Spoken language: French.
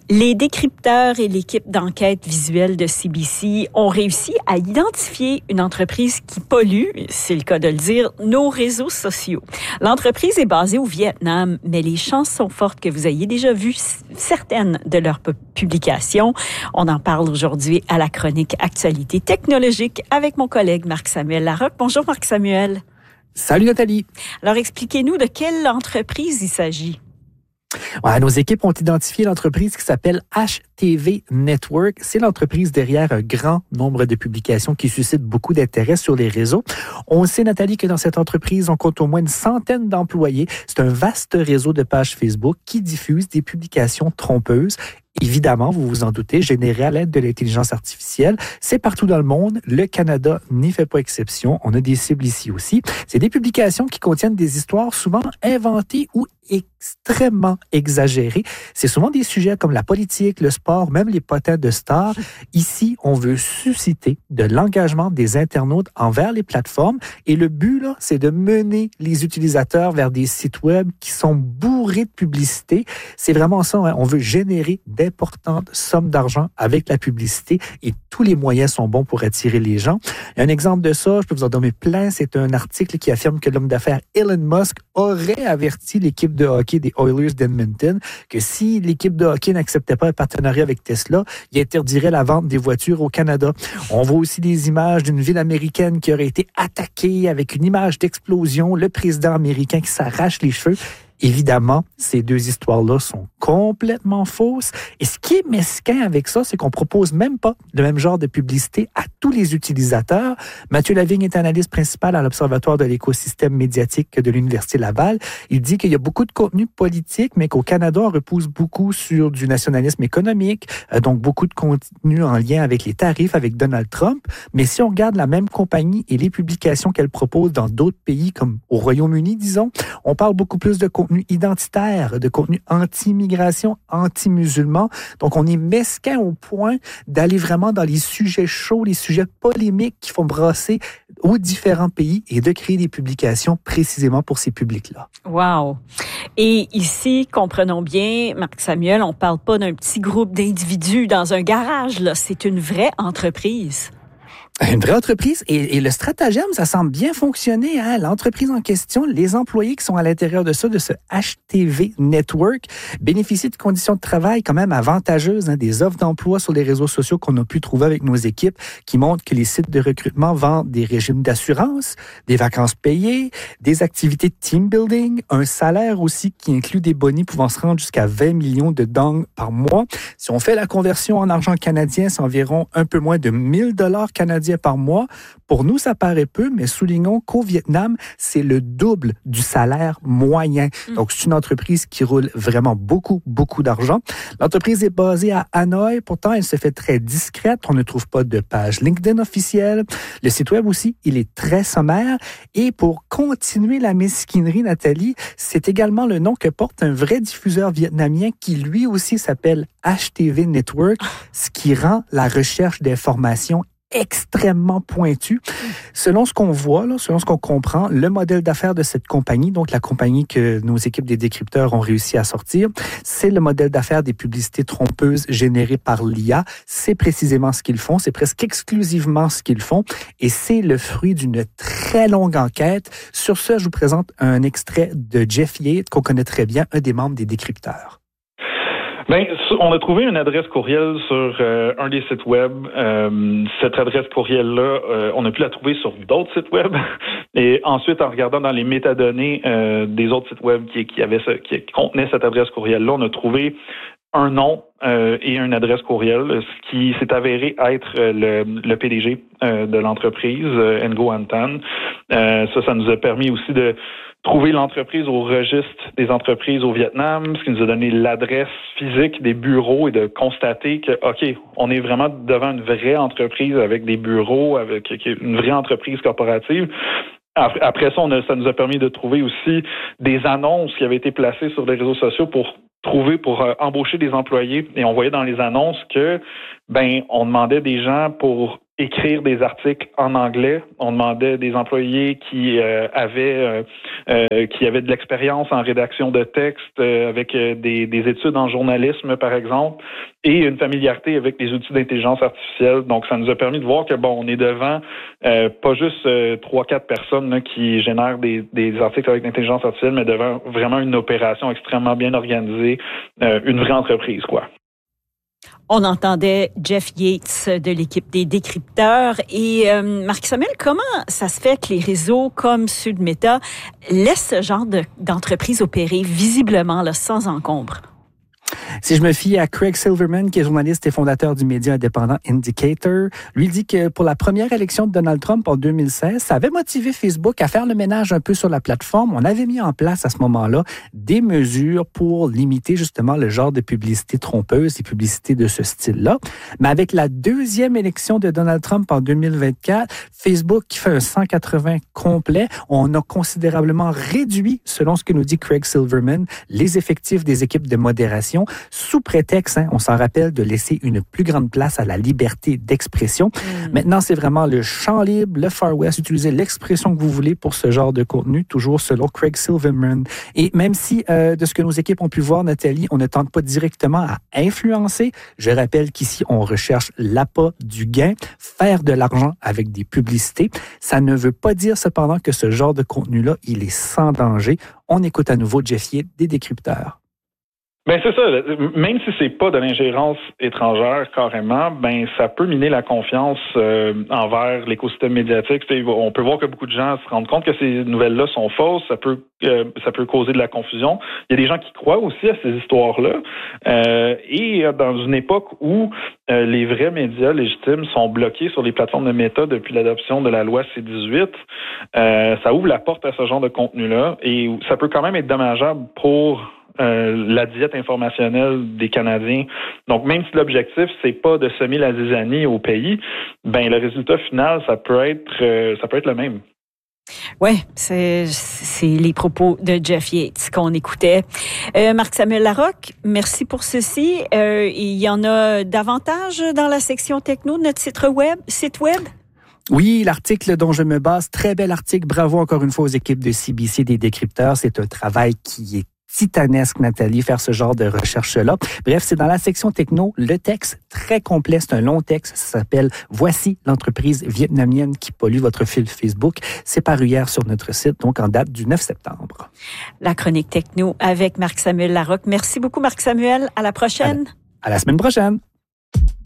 Les décrypteurs et l'équipe d'enquête visuelle de CBC ont réussi à identifier une entreprise qui pollue, c'est le cas de le dire, nos réseaux sociaux. L'entreprise est basée au Vietnam, mais les chances sont fortes que vous ayez déjà vu certaines de leurs publications. On en parle aujourd'hui à la chronique Actualité technologique avec mon collègue Marc-Samuel Larocque. Bonjour Marc-Samuel. Salut Nathalie. Alors expliquez-nous de quelle entreprise il s'agit. Ouais, nos équipes ont identifié l'entreprise qui s'appelle HTV Network. C'est l'entreprise derrière un grand nombre de publications qui suscitent beaucoup d'intérêt sur les réseaux. On sait, Nathalie, que dans cette entreprise, on compte au moins une centaine d'employés. C'est un vaste réseau de pages Facebook qui diffuse des publications trompeuses. Évidemment, vous vous en doutez, générées à l'aide de l'intelligence artificielle. C'est partout dans le monde. Le Canada n'y fait pas exception. On a des cibles ici aussi. C'est des publications qui contiennent des histoires souvent inventées ou extrêmement exagérées. C'est souvent des sujets comme la politique, le sport, même les potins de stars. Ici, on veut susciter de l'engagement des internautes envers les plateformes. Et le but, là, c'est de mener les utilisateurs vers des sites web qui sont bourrés de publicité. C'est vraiment ça, hein? On veut générer d'importantes sommes d'argent avec la publicité et tous les moyens sont bons pour attirer les gens. Un exemple de ça, je peux vous en donner plein, c'est un article qui affirme que l'homme d'affaires Elon Musk aurait averti l'équipe de hockey des Oilers d'Edmonton que si l'équipe de hockey n'acceptait pas un partenariat avec Tesla, il interdirait la vente des voitures au Canada. On voit aussi des images d'une ville américaine qui aurait été attaquée avec une image d'explosion, le président américain qui s'arrache les cheveux. Évidemment, ces deux histoires-là sont complètement fausses. Et ce qui est mesquin avec ça, c'est qu'on propose même pas le même genre de publicité à tous les utilisateurs. Mathieu Lavigne est analyste principal à l'Observatoire de l'écosystème médiatique de l'Université Laval. Il dit qu'il y a beaucoup de contenu politique, mais qu'au Canada, on repousse beaucoup sur du nationalisme économique, donc beaucoup de contenu en lien avec les tarifs, avec Donald Trump. Mais si on regarde la même compagnie et les publications qu'elle propose dans d'autres pays, comme au Royaume-Uni, disons, on parle beaucoup plus de contenu identitaire, de contenu anti-immigration, anti-musulman. Donc, on est mesquin au point d'aller vraiment dans les sujets chauds, les sujets polémiques qui font brasser aux différents pays et de créer des publications précisément pour ces publics-là. Wow! Et ici, comprenons bien, Marc-Samuel, on ne parle pas d'un petit groupe d'individus dans un garage, là. C'est une vraie entreprise. Une vraie entreprise et le stratagème, ça semble bien fonctionner. Hein? L'entreprise en question, les employés qui sont à l'intérieur de ça, de ce HTV Network, bénéficient de conditions de travail quand même avantageuses, hein? Des offres d'emploi sur les réseaux sociaux qu'on a pu trouver avec nos équipes qui montrent que les sites de recrutement vendent des régimes d'assurance, des vacances payées, des activités de team building, un salaire aussi qui inclut des bonus pouvant se rendre jusqu'à 20 millions de dong par mois. Si on fait la conversion en argent canadien, c'est environ un peu moins de 1000 $ canadiens par mois. Pour nous, ça paraît peu, mais soulignons qu'au Vietnam, c'est le double du salaire moyen. Donc, c'est une entreprise qui roule vraiment beaucoup, beaucoup d'argent. L'entreprise est basée à Hanoï. Pourtant, elle se fait très discrète. On ne trouve pas de page LinkedIn officielle. Le site web aussi, il est très sommaire. Et pour continuer la mesquinerie, Nathalie, c'est également le nom que porte un vrai diffuseur vietnamien qui, lui aussi, s'appelle HTV Network, ce qui rend la recherche d'informations extrêmement pointu. Selon ce qu'on voit, là, selon ce qu'on comprend, le modèle d'affaires de cette compagnie, donc la compagnie que nos équipes des décrypteurs ont réussi à sortir, c'est le modèle d'affaires des publicités trompeuses générées par l'IA. C'est précisément ce qu'ils font, c'est presque exclusivement ce qu'ils font et c'est le fruit d'une très longue enquête. Sur ce, je vous présente un extrait de Jeff Yates, qu'on connaît très bien, un des membres des décrypteurs. Ben, on a trouvé une adresse courriel sur un des sites web. Cette adresse courriel-là, on a pu la trouver sur d'autres sites web. Et ensuite, en regardant dans les métadonnées des autres sites web qui contenaient cette adresse courriel-là, on a trouvé un nom et une adresse courriel, ce qui s'est avéré être le PDG de l'entreprise, Ngo Anh Tan. Ça nous a permis aussi de trouver l'entreprise au registre des entreprises au Vietnam, ce qui nous a donné l'adresse physique des bureaux et de constater que, OK, on est vraiment devant une vraie entreprise avec des bureaux, avec une vraie entreprise corporative. Après ça, ça nous a permis de trouver aussi des annonces qui avaient été placées sur les réseaux sociaux pour embaucher des employés. Et on voyait dans les annonces que, on demandait des gens pour écrire des articles en anglais. On demandait des employés qui avaient de l'expérience en rédaction de textes, avec des études en journalisme, par exemple, et une familiarité avec les outils d'intelligence artificielle. Donc, ça nous a permis de voir que, on est devant pas juste 3-4 personnes là, qui génèrent des articles avec l'intelligence artificielle, mais devant vraiment une opération extrêmement bien organisée, une vraie entreprise, quoi. On entendait Jeff Yates de l'équipe des décrypteurs. Et Marc-Samuel, comment ça se fait que les réseaux comme ceux de Meta laissent ce genre d'entreprise opérer visiblement là, sans encombre? Si je me fie à Craig Silverman, qui est journaliste et fondateur du média indépendant Indicator, lui dit que pour la première élection de Donald Trump en 2016, ça avait motivé Facebook à faire le ménage un peu sur la plateforme. On avait mis en place à ce moment-là des mesures pour limiter justement le genre de publicité trompeuse, les publicités de ce style-là. Mais avec la deuxième élection de Donald Trump en 2024, Facebook qui fait un 180 complet, on a considérablement réduit, selon ce que nous dit Craig Silverman, les effectifs des équipes de modération sous prétexte, on s'en rappelle, de laisser une plus grande place à la liberté d'expression. Maintenant, c'est vraiment le champ libre, le Far West. Utilisez l'expression que vous voulez pour ce genre de contenu, toujours selon Craig Silverman. Et même si, de ce que nos équipes ont pu voir, Nathalie, on ne tente pas directement à influencer, je rappelle qu'ici, on recherche l'appât du gain, faire de l'argent avec des publicités. Ça ne veut pas dire cependant que ce genre de contenu-là, il est sans danger. On écoute à nouveau Jeff Yates des décrypteurs. Ben c'est ça. Même si c'est pas de l'ingérence étrangère carrément, ça peut miner la confiance envers l'écosystème médiatique. On peut voir que beaucoup de gens se rendent compte que ces nouvelles-là sont fausses. Ça peut causer de la confusion. Il y a des gens qui croient aussi à ces histoires-là. Et dans une époque où les vrais médias légitimes sont bloqués sur les plateformes de Meta depuis l'adoption de la loi C-18, ça ouvre la porte à ce genre de contenu-là. Et ça peut quand même être dommageable pour la diète informationnelle des Canadiens. Donc, même si l'objectif, c'est pas de semer la zizanie au pays, le résultat final, ça peut être le même. Oui, c'est les propos de Jeff Yates qu'on écoutait. Marc-Samuel Larocque, merci pour ceci. Il y en a davantage dans la section techno de notre site web? Oui, l'article dont je me base, très bel article. Bravo encore une fois aux équipes de CBC des décrypteurs. C'est un travail qui est titanesque, Nathalie, faire ce genre de recherche-là. Bref, c'est dans la section techno. Le texte, très complet, c'est un long texte. Ça s'appelle « Voici l'entreprise vietnamienne qui pollue votre fil Facebook ». C'est paru hier sur notre site, donc en date du 9 septembre. La chronique techno avec Marc-Samuel Larocque. Merci beaucoup, Marc-Samuel. À la prochaine. À la semaine prochaine.